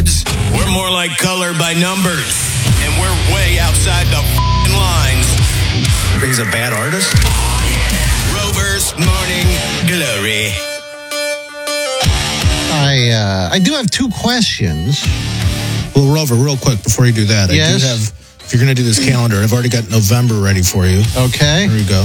We're more like color by numbers. And we're way outside the lines. He's a bad artist? Rover's Morning Glory. I do have two questions. Well, Rover, real quick before you do that, Yes? I do have, if you're going to do this calendar, I've already got November ready for you. Okay. There you go.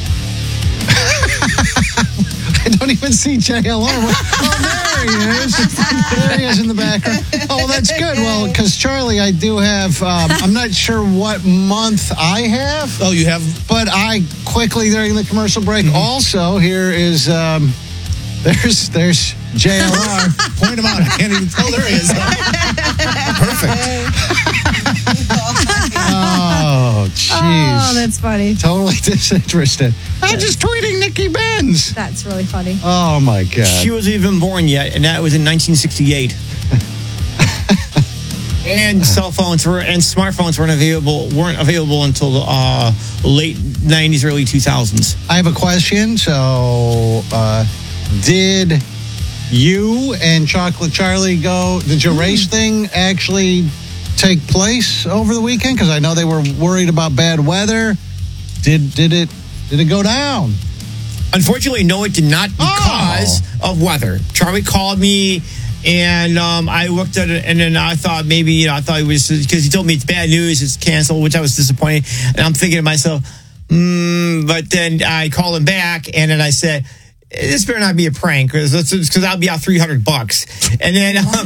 I don't even see JLR. Oh, there he is. There he is in the background. Oh, that's good. Well, because Charlie, I do have, I'm not sure what month I have. Oh, you have? But I quickly, during the commercial break, also, here is, there's JLR. Point him out. I can't even tell. There he is. Perfect. Oh, jeez. Oh, that's funny. Totally disinterested. I'm just tweeting Nikki Benz. That's really funny. Oh, my God. She wasn't even born yet, and that was in 1968. And cell phones and smartphones weren't available until the late 90s, early 2000s. I have a question. So, did you and Chocolate Charlie did your race thing actually take place over the weekend? Because I know they were worried about bad weather. Did it go down? Unfortunately, no, it did not because of weather. Charlie called me, and I looked at it, and then I thought maybe, I thought it was because he told me it's bad news, it's canceled, which I was disappointed. And I'm thinking to myself, but then I called him back, and then I said, this better not be a prank because I'll be out $300. And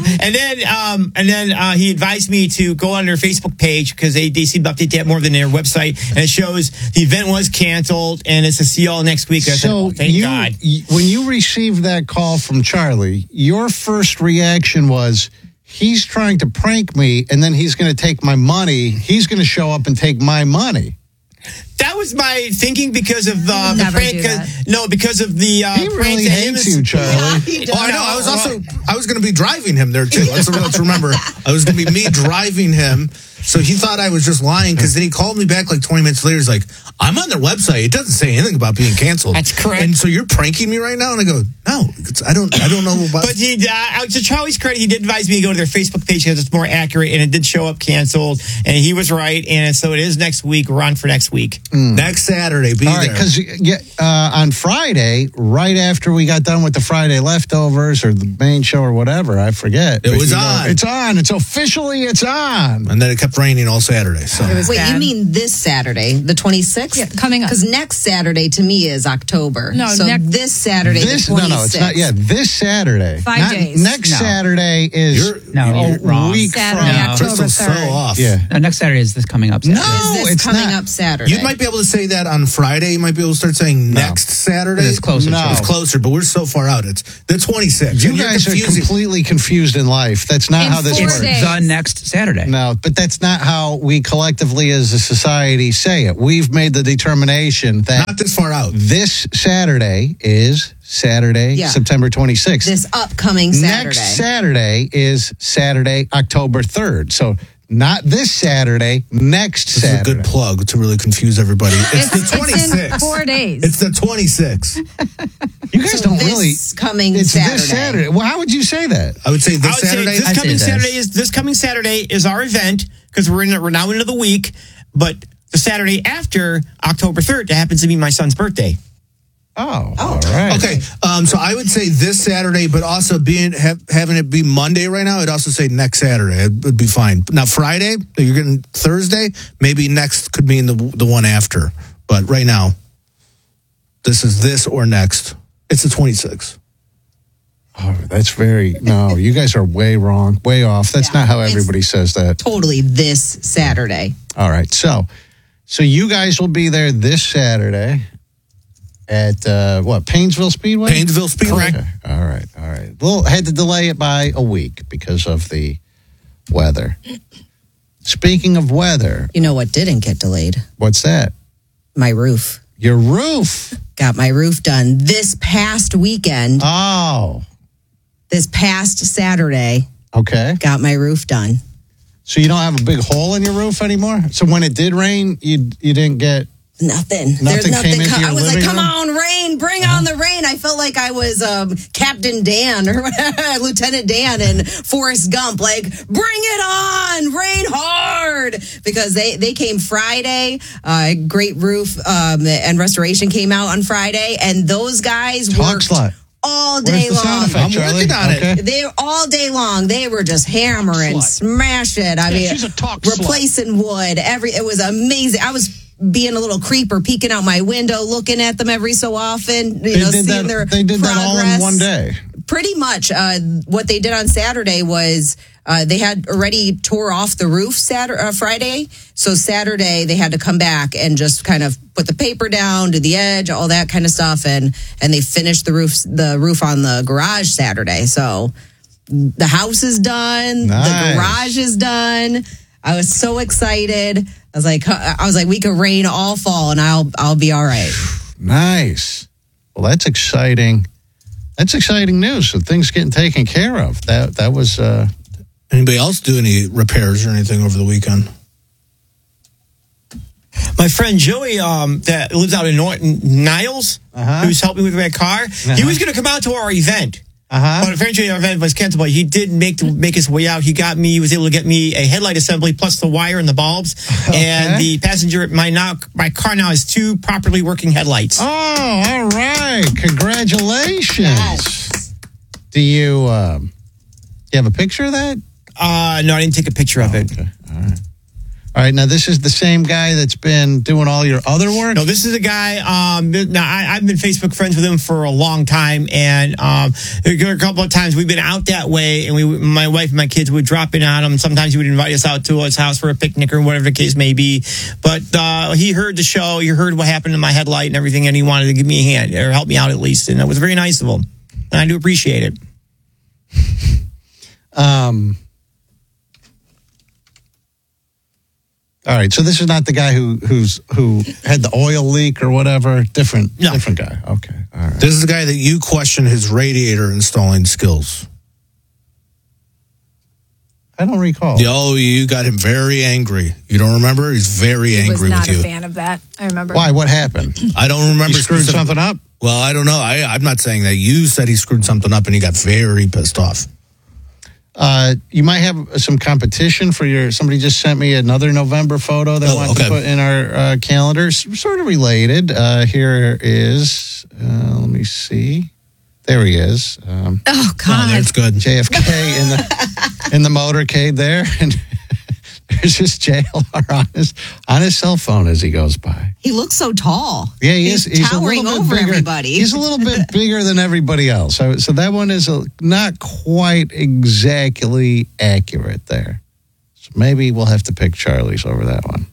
then he advised me to go on their Facebook page because they seem to update that more than their website, and it shows the event was canceled and it's a see y'all next week. I said, thank God. When you received that call from Charlie, your first reaction was, he's trying to prank me, and then he's going to take my money. He's going to show up and take my money. That was my thinking because of the prank. Because of the he really hates you, Charlie. I know. I was going to be driving him there too. Let's remember, I was going to be me driving him. So he thought I was just lying because then he called me back like 20 minutes later. He's like, I'm on their website. It doesn't say anything about being canceled. That's correct. And so you're pranking me right now? And I go, no, I don't know about. But to Charlie's credit, he did advise me to go to their Facebook page because it's more accurate, and it did show up canceled, and he was right. And so it is next week. We're on for next week. Next Saturday, be there. Because on Friday, right after we got done with the Friday leftovers or the main show or whatever, I forget. It was on. It's on. It's officially on. And then it kept raining all Saturday. So. Wait, you mean this Saturday, the 26th? Yeah, coming up. Because next Saturday to me is October. No, so this Saturday, the 26th. No, it's not. Yeah, this Saturday. 5 days. Next Saturday is you're wrong. week Saturday, from. October Crystal's so 3rd. off. Yeah. No, next Saturday is this coming up Saturday. No, Is this it's coming not. up Saturday? You might be able to say that on Friday. You might be able to start saying next Saturday. It's closer. No. It's closer, but we're so far out. It's the 26th. You guys are completely confused in life. That's not how this 4 works. days. The next Saturday. No, but that's not how we collectively as a society say it. We've made the determination that Not this far out. this Saturday is Saturday, September 26th. This upcoming Saturday. Next Saturday is Saturday, October 3rd. So not this Saturday, next This Saturday. is a good plug to really confuse everybody. It's the 26th. in 4 days. It's the 26th. You guys don't really. coming It's Saturday. this Saturday. Well, how would you say that? I would say this Saturday. This coming Saturday is our event because we're now into the week. But the Saturday after October 3rd, that happens to be my son's birthday. Oh, all right. Okay, so I would say this Saturday, but also having it be Monday right now, I'd also say next Saturday. It would be fine. Now, Friday, you're getting Thursday, maybe next could mean the one after. But right now, this is this or next. It's the 26th. Oh, that's no, you guys are way wrong, way off. That's not how everybody says that. Totally this Saturday. All right, so you guys will be there this Saturday at Painesville Speedway? Painesville Speedway. Okay. All right. We'll had to delay it by a week because of the weather. Speaking of weather, You know what didn't get delayed? what's that? My roof. Your roof. Got my roof done this past weekend. Oh, This past Saturday, okay. got my roof done. So you don't have a big hole in your roof anymore? So when it did rain, you didn't get Nothing. Nothing There's nothing. came into your I was like, living come room? on, rain, bring on the rain. I felt like I was Captain Dan or Lieutenant Dan in Forrest Gump. Like, bring it on, rain hard. Because they came Friday. Great Roof and Restoration came out on Friday. And those guys Talk worked slut. all Where's day the sound long. effect, I'm Charlie? working on it. Okay. They all day long. They were just hammering, smash it. I mean, she's a talk replacing wood. It was amazing. I was being a little creeper, peeking out my window, looking at them every so often. They Seeing did their that. They did that all in progress. one day. Pretty much. What they did on Saturday was they had already tore off the roof Friday. So Saturday they had to come back and just kind of put the paper down, do the edge, all that kind of stuff, and they finished the roof on the garage Saturday. So the house is done, Nice. the garage is done. I was so excited. I was like, we could rain all fall and I'll be all right. Nice. Well, that's exciting. That's exciting news. So things getting taken care of. That was. Anybody else do any repairs or anything over the weekend? My friend Joey, that lives out in Norton, Niles, who's helping me with my car, he was going to come out to our event. But eventually our event was canceled. But he did make his way out. He was able to get me a headlight assembly plus the wire and the bulbs. And the passenger, my car now has 2 properly working headlights. Oh, all right. Congratulations. Yes. Do you have a picture of that? No, I didn't take a picture of it. Okay. All right. All right. Now, this is the same guy that's been doing all your other work? No, this is a guy. Now I've been Facebook friends with him for a long time, and a couple of times we've been out that way, and my wife and my kids would drop in on him. Sometimes he would invite us out to his house for a picnic or whatever the case may be. But he heard the show, he heard what happened to my headlight and everything, and he wanted to give me a hand or help me out at least, and it was very nice of him, and I do appreciate it. All right, so this is not the guy who had the oil leak or whatever. Different guy. Okay, all right. This is the guy that you question his radiator installing skills. I don't recall. Oh, you got him very angry. You don't remember? He's very I was angry not with a you. fan of that. I remember. Why? What happened? I don't remember. You screwed something up? Well, I don't know. I'm not saying that. You said he screwed something up and he got very pissed off. You might have some competition for somebody just sent me another November photo they want to put in our calendars. Sort of related. Here is, let me see. There he is. Oh, Oh, God. that's good. JFK in the motorcade there. And there's this JLR on his cell phone as he goes by. He looks so tall. Yeah, he is. He's He's towering a little bit over bigger. everybody. He's a little bit bigger than everybody else. So that one is not quite exactly accurate there. So maybe we'll have to pick Charlie's over that one.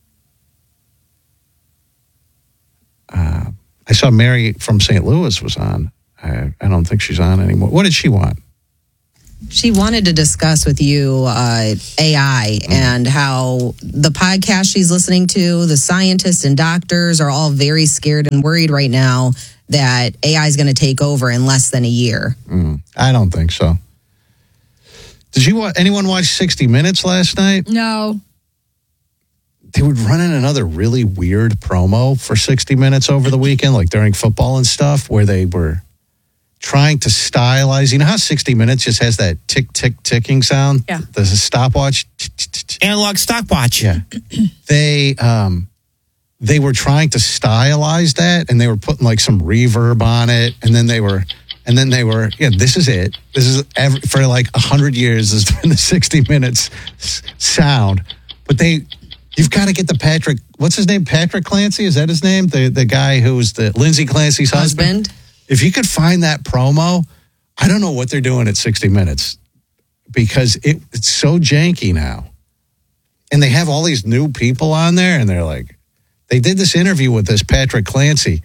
I saw Mary from St. Louis was on. I don't think she's on anymore. What did she want? She wanted to discuss with you AI and how the podcast she's listening to, the scientists and doctors are all very scared and worried right now that AI is going to take over in less than a year. I don't think so. Did anyone watch 60 Minutes last night? No. They were running another really weird promo for 60 Minutes over the weekend, like during football and stuff, where they were trying to stylize. You know how 60 Minutes just has that tick, tick, ticking sound? Yeah. There's a stopwatch. Analog stopwatch. Yeah. They were trying to stylize that, and they were putting like some reverb on it, and then they were, this is it. This is for like 100 years has been the 60 Minutes sound. But you've got to get the Patrick, what's his name? Patrick Clancy? Is that his name? The guy who's the Lindsay Clancy's husband? If you could find that promo, I don't know what they're doing at 60 Minutes because it's so janky now. And they have all these new people on there, and they're like, they did this interview with this Patrick Clancy.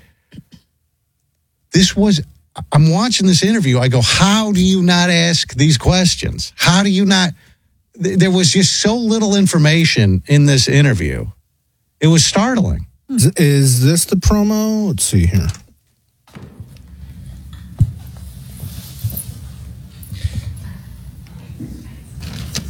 I'm watching this interview. I go, how do you not ask these questions? How do you not? There was just so little information in this interview. It was startling. Is this the promo? Let's see here.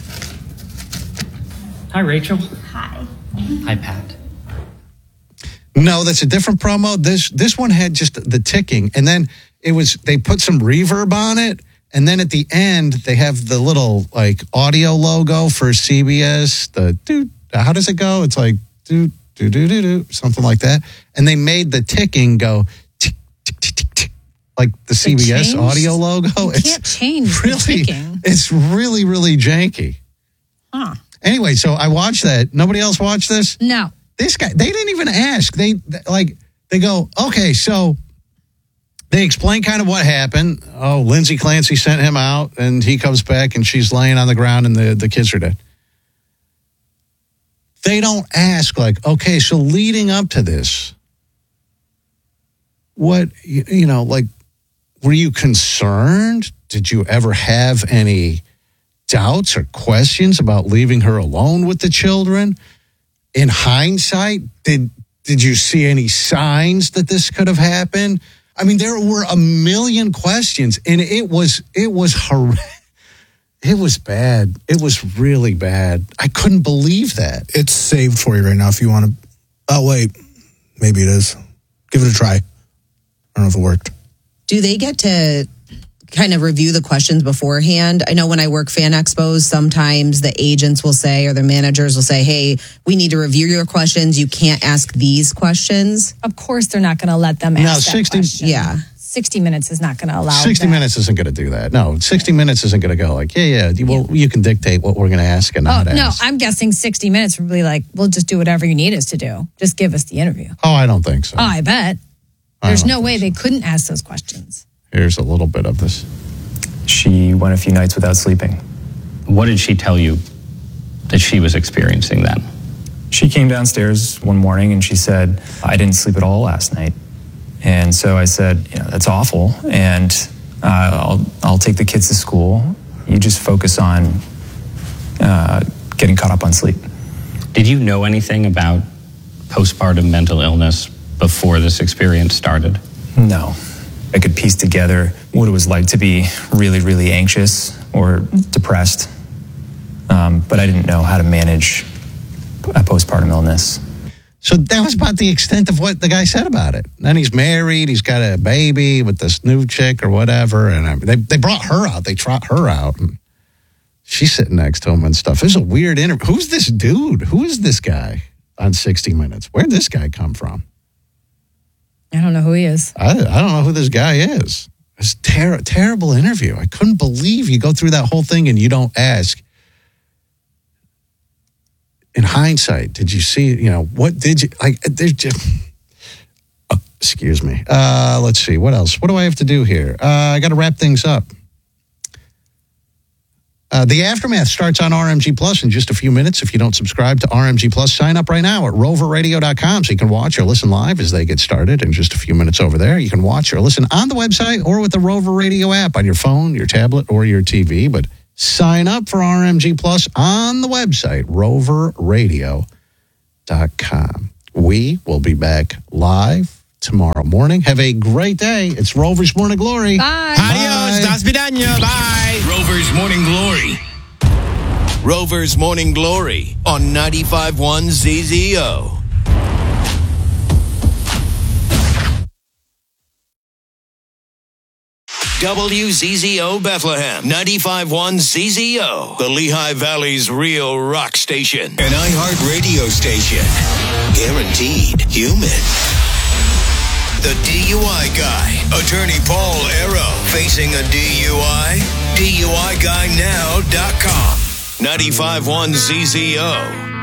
Hi, Rachel. Hi. Hi, Pat. No, that's a different promo. This one had just the ticking, and then they put some reverb on it, and then at the end they have the little like audio logo for CBS. How does it go? It's like do something like that, and they made the ticking go tick tick tick tick tick like the CBS audio logo. You can't change the ticking. It's really really janky. Huh. Anyway, so I watched that. Nobody else watched this? No. This guy, they didn't even ask. They go, okay, so they explain kind of what happened. Oh, Lindsay Clancy sent him out, and he comes back, and she's laying on the ground, and the kids are dead. They don't ask, like, okay, so leading up to this, what, like, were you concerned? Did you ever have any doubts or questions about leaving her alone with the children? In hindsight, did you see any signs that this could have happened? I mean, there were a million questions, and it was horrific. It was bad. It was really bad. I couldn't believe that. It's saved for you right now if you want to. Oh, wait. Maybe it is. Give it a try. I don't know if it worked. Do they get to kind of review the questions beforehand? I know when I work fan expos, sometimes the agents will say, or the managers will say, hey, we need to review your questions. You can't ask these questions. Of course, they're not going to let them ask that question. Yeah. 60 Minutes is not going to allow 60 Minutes isn't going to do that. No, 60 Minutes isn't going to go like, you can dictate what we're going to ask and not ask. I'm guessing 60 Minutes would be like, we'll just do whatever you need us to do. Just give us the interview. Oh, I don't think so. Oh, I bet. There's no way they couldn't ask those questions. Here's a little bit of this. She went a few nights without sleeping. What did she tell you that she was experiencing then? She came downstairs one morning and she said, I didn't sleep at all last night. And so I said, that's awful. And I'll take the kids to school. You just focus on getting caught up on sleep. Did you know anything about postpartum mental illness before this experience started? No. I could piece together what it was like to be really, really anxious or depressed. But I didn't know how to manage a postpartum illness. So that was about the extent of what the guy said about it. Then he's married. He's got a baby with this new chick or whatever. And they brought her out. They trot her out. And she's sitting next to him and stuff. It was a weird interview. Who's this dude? Who is this guy on 60 Minutes? Where'd this guy come from? I don't know who he is. I don't know who this guy is. It's a terrible interview. I couldn't believe you go through that whole thing and you don't ask. In hindsight, did you see, what did you, like, there's just, excuse me. Let's see, what else? What do I have to do here? I got to wrap things up. The Aftermath starts on RMG Plus in just a few minutes. If you don't subscribe to RMG Plus, sign up right now at roverradio.com so you can watch or listen live as they get started in just a few minutes over there. You can watch or listen on the website or with the Rover Radio app on your phone, your tablet, or your TV. But sign up for RMG Plus on the website, roverradio.com. We will be back live tomorrow morning. Have a great day. It's Rover's Morning Glory. Bye. Adios. Das vidania. Bye. Rover's Morning Glory. Rover's Morning Glory on 95.1 ZZO. WZZO Bethlehem, 95.1 ZZO, the Lehigh Valley's real rock station. An iHeart radio station. Guaranteed human. The DUI Guy, Attorney Paul Arrow, facing a DUI? DUIGuyNow.com. 95.1 ZZO.